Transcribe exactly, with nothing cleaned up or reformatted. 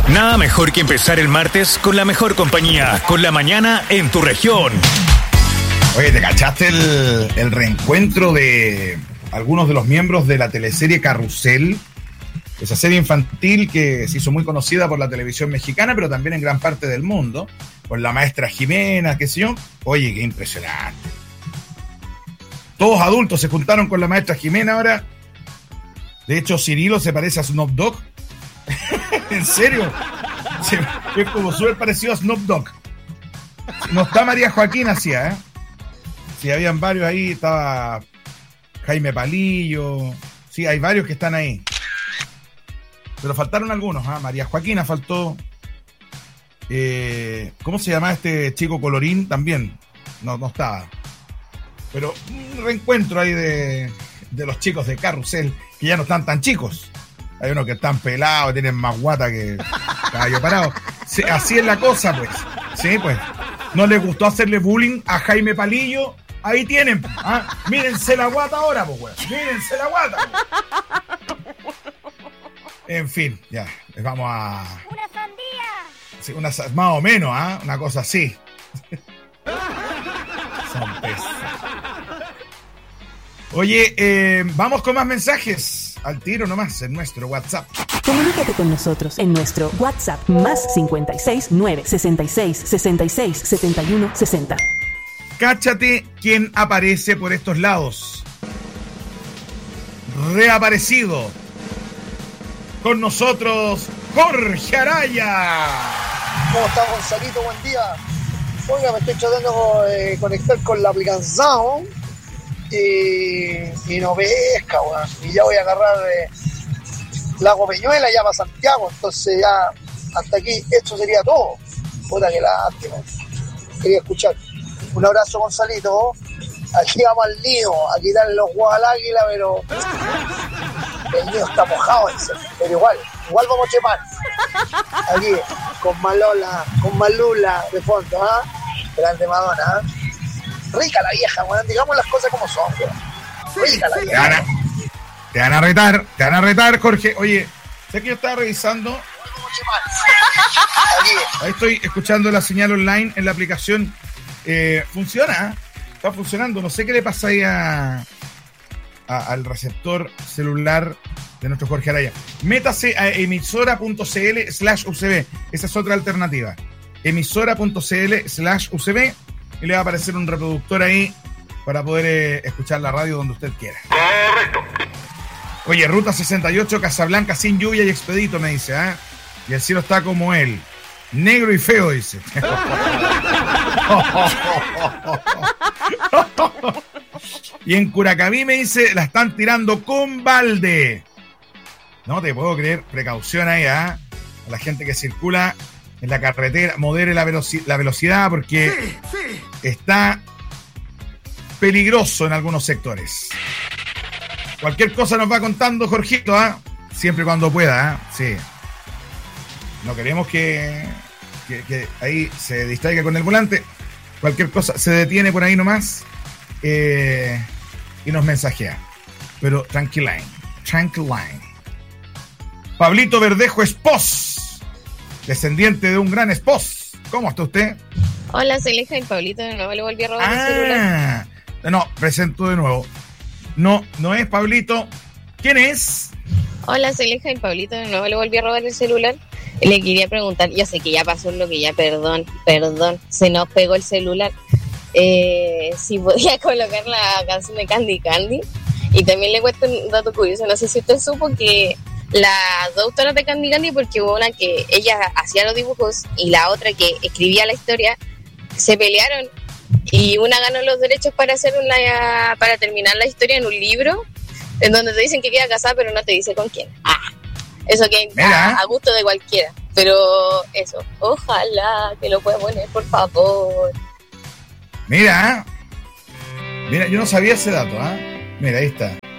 Nada mejor que empezar el martes con la mejor compañía, con la mañana en tu región. Oye, ¿te cachaste el, el reencuentro de algunos de los miembros de la teleserie Carrusel? Esa serie infantil que se hizo muy conocida por la televisión mexicana, pero también en gran parte del mundo, con la maestra Jimena, qué sé yo. Oye, qué impresionante. Todos adultos se juntaron con la maestra Jimena ahora. De hecho, Cirilo se parece a Snoop Dogg. ¿En serio? Sí, es como súper parecido a Snoop Dogg. No está María Joaquina, hacía, ¿eh? Sí, habían varios ahí. Estaba Jaime Palillo. Sí, hay varios que están ahí. Pero faltaron algunos, ¿ah? María Joaquina faltó. Eh, ¿Cómo se llama este chico colorín? También. No, no estaba. Pero un reencuentro ahí de, de los chicos de Carrusel, que ya no están tan chicos. Hay unos que están pelados, tienen más guata que caballo parado. Sí, así es la cosa, pues. Sí, pues. ¿No les gustó hacerle bullying a Jaime Palillo? Ahí tienen. ¿Ah? Mírense la guata ahora, pues, weón. Mírense la guata. Pues. En fin, ya. Les vamos a... ¡Una sandía! Sí, una, más o menos, ¿ah? ¿eh? Una cosa así. Son pesos. Oye, eh, vamos con más mensajes. Al tiro nomás en nuestro WhatsApp. Comunícate con nosotros en nuestro WhatsApp más cincuenta y seis, nueve, sesenta y seis, sesenta y seis, setenta y uno, sesenta. Cáchate quién aparece por estos lados. Reaparecido. Con nosotros, Jorge Araya. ¿Cómo está, Gonzalito? Buen día. Oiga, me estoy tratando de conectar con la aplicación y, y no pesca, weón. Y ya voy a agarrar eh, Lago Peñuela ya para Santiago, entonces ya hasta aquí esto sería todo. Puta que lástima. Quería escuchar. Un abrazo, Gonzalito. Aquí vamos al nido, a quitarle los huevos al águila, pero el nido está mojado, pero igual, igual vamos a chepar. Aquí, con Malola, con Malula de fondo, ¿ah? ¿eh? Grande Madonna, ¿eh? Rica la vieja, weón, digamos las cosas como son, weón. Rica la vieja. Te van, a, te van a retar, te van a retar, Jorge. Oye, sé que yo estaba revisando. Ahí estoy escuchando la señal online en la aplicación. Eh, funciona, está funcionando. No sé qué le pasa ahí a, a, al receptor celular de nuestro Jorge Araya. Métase a emisora.cl slash UCB. Esa es otra alternativa. Emisora.cl slash UCB. Y le va a aparecer un reproductor ahí para poder eh, escuchar la radio donde usted quiera. Correcto. Oye, Ruta sesenta y ocho, Casablanca sin lluvia y expedito, me dice, ¿ah? ¿eh? Y el cielo está como él. Negro y feo, dice. Y en Curacaví me dice, la están tirando con balde. No te puedo creer. Precaución ahí, ¿ah? ¿eh? A la gente que circula en la carretera, modere la, veloci- la velocidad porque sí, sí. Está peligroso en algunos sectores. Cualquier cosa nos va contando Jorgito, ¿ah? ¿eh? Siempre y cuando pueda, ¿eh? Sí. No queremos que, que, que ahí se distraiga con el volante. Cualquier cosa se detiene por ahí nomás eh, y nos mensajea. Pero tranquiline, tranquiline. Pablito Verdejo Espós, descendiente de un gran Espós. ¿Cómo está usted? Hola, soy Leja y Pablito de nuevo le volví a robar ah, el celular. No, presento de nuevo. No, no es Pablito. ¿Quién es? Hola, soy Leja y Pablito de nuevo le volví a robar el celular. Le quería preguntar, yo sé que ya pasó lo que ya, perdón, perdón, se nos pegó el celular. Eh, si podía colocar la canción de Candy Candy. Y también le cuento un dato curioso, no sé si usted supo que las dos autoras de Candy Candy, porque hubo una que ella hacía los dibujos y la otra que escribía la historia, se pelearon y una ganó los derechos para hacer una, para terminar la historia en un libro en donde te dicen que queda casada pero no te dice con quién. Ah, eso que a, a gusto de cualquiera, pero eso, ojalá que lo pueda poner, por favor. Mira, mira, yo no sabía ese dato, ¿ah? ¿eh? Mira, ahí está.